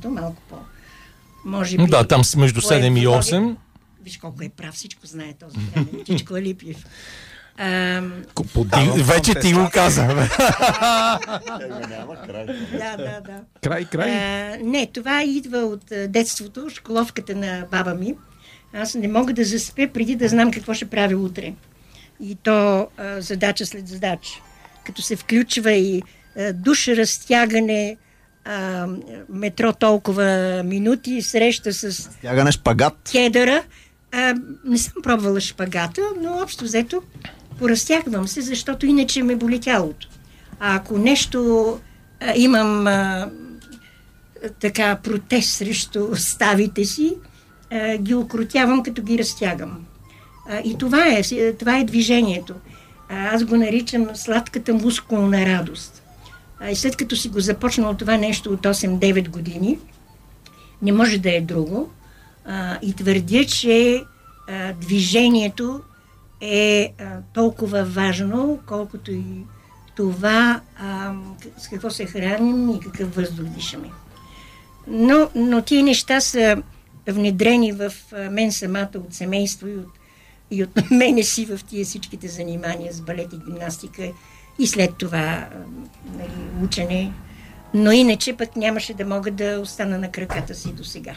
началото, малко по... Може би... Да, там между 7 и 8. Виж колко е прав, всичко знае този време. Чичко Алипиев. Вече ти го каза. Няма край. Да. Край. Не, това идва от детството, школовката на баба ми. Аз не мога да заспя преди да знам какво ще правя утре. И то задача след задача. Като се включва и душ, разтягане, метро толкова минути, среща с... Стягане шпагат. Кедъра. Не съм пробвала шпагата, но общо взето поразтягвам се, защото иначе ме боли тялото. А ако нещо имам така протест срещу ставите си, ги укротявам, като ги разтягам. И това е движението. Аз го наричам сладката мускулна радост. И след като си го започнал това нещо от 8-9 години, не може да е друго. И твърдя, че движението е толкова важно, колкото и това с какво се храним и какъв въздух дишаме. Но тия неща са внедрени в мен самата от семейство и от мене си в тия всичките занимания с балет и гимнастика и след това учене. Но иначе пък нямаше да мога да остана на краката си до сега.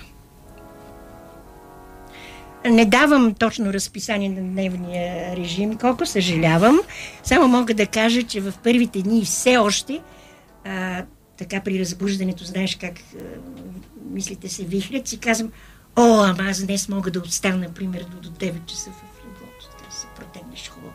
Не давам точно разписание на дневния режим, колко съжалявам. Само мога да кажа, че в първите дни все още така при разбуждането, знаеш как мислите се вихрят, си казвам, ама аз днес мога да остана, например, до 9 часа в леглото, да се протегнеш хубаво.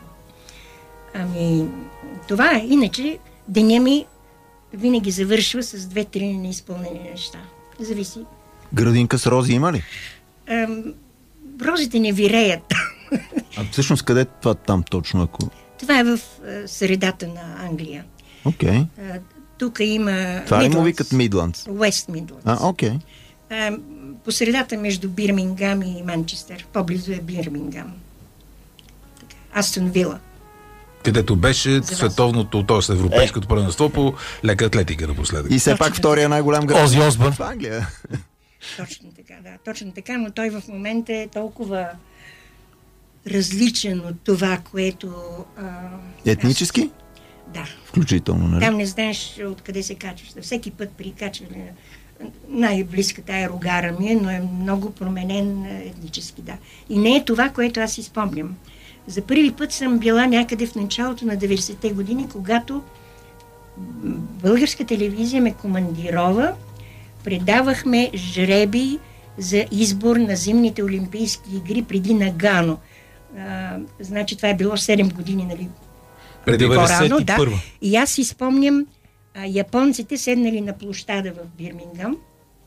Това е. Иначе деня ми винаги завършва с 2-3 неизпълнени неща. Зависи. Градинка с рози има ли? Розите не виреят. А всъщност къде е това там точно? Ако... Това е в средата на Англия. Окей. Тук има... Това ли му викат Мидландс? Уест Мидландс. Окей. По средата между Бирмингам и Манчестър. По-близо е Бирмингам. Астон Вила. Където беше световното, т.е. европейското първенство по лека атлетика напоследък. И все пак втория най-голям град Ози Осбърн в Англия. Точно така, да. Точно така, но той в момента е толкова различен от това, което... Етнически? Да. Включително, нали? Там не знаеш откъде се качваш. Всеки път при качване най-близката е Рогара ми, но е много променен етнически, да. И не е това, което аз си спомням. За първи път съм била някъде в началото на 90-те години, когато българска телевизия ме командирова, предавахме жребий за избор на зимните олимпийски игри преди Нагано. Значи това е било 7 години, нали? Преди по-рано, да. И аз си спомням японците седнали на площада в Бирмингам.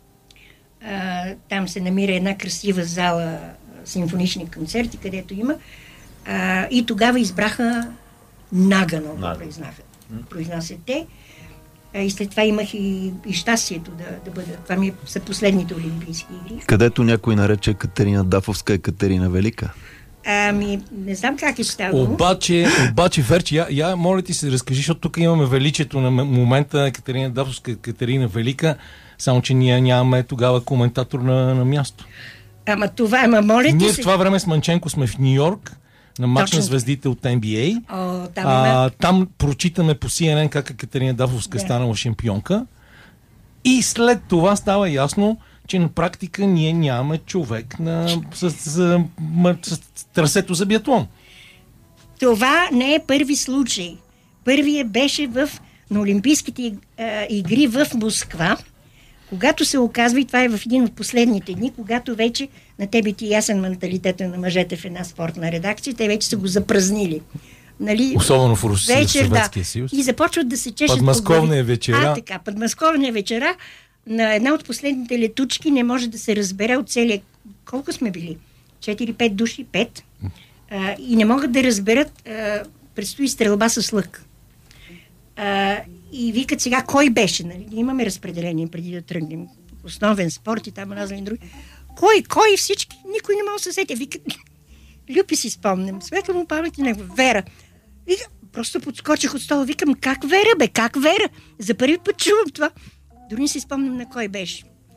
Там се намира една красива зала, симфонични концерти, където има. И тогава избраха Нагано, произнасят те. И след това имах и щастието да бъда. Това ми са последните олимпийски игри. Където някой нарече Екатерина Дафовска Екатерина Велика. Не знам как е ставало. Обаче, Верчи, я моля ти се разкажи, защото тук имаме величието на момента Екатерина Дафовска, Екатерина Велика, само че ние нямаме тогава коментатор на място. Моля ти се... Ние в това време с Манченко сме в Нью-Йорк, на мач на звездите от NBA. Там прочитаме по CNN как Екатерина Дафовска станала шампионка. И след това става ясно, че на практика ние нямаме човек с трасето за биатлон. Това не е първи случай. Първият беше на Олимпийските игри в Москва, когато се оказва, и това е в един от последните дни, когато вече на тебе ти ясен менталитета на мъжете в една спортна редакция, те вече са го запразнили. Нали? Особено в Русия, в Съветския съюз. И започват да се чешат. Подмосковния вечера. Подмосковния вечера на една от последните летучки не може да се разбере от целия... Колко сме били? 4-5 души? 5? И не могат да разберат, предстои стрелба с лък. И викат сега кой беше, нали? Имаме разпределение преди да тръгнем. Основен спорт и там разни други. Кой всички? Никой не може да се сетя. Викат, Люпи си спомням. Светла му памет и него. Вера. Вика, просто подскочих от стола. Викам, как Вера, бе? Как Вера? За първи път чувам това. Дори не си спомням на кой беше.